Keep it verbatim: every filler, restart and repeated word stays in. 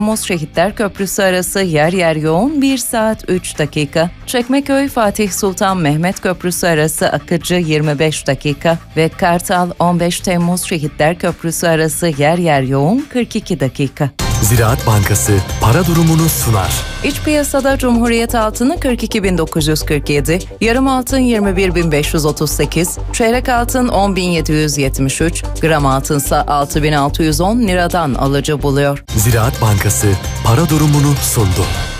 Temmuz Şehitler Köprüsü arası yer yer yoğun bir saat üç dakika. Çekmeköy Fatih Sultan Mehmet Köprüsü arası akıcı yirmi beş dakika ve Kartal on beş Temmuz Şehitler Köprüsü arası yer yer yoğun kırk iki dakika. Ziraat Bankası para durumunu sunar. İç piyasada Cumhuriyet altını kırk iki bin dokuz yüz kırk yedi, yarım altın yirmi bir bin beş yüz otuz sekiz, çeyrek altın on bin yedi yüz yetmiş üç, gram altınsa altı bin altı yüz on liradan alıcı buluyor. Ziraat Bankası para durumunu sundu.